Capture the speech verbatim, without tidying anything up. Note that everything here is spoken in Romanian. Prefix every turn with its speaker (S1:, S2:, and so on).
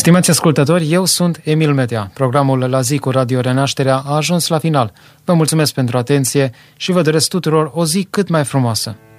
S1: Stimați ascultători, eu sunt Emil Metea. Programul La zi cu Radio Renașterea a ajuns la final. Vă mulțumesc pentru atenție și vă doresc tuturor o zi cât mai frumoasă.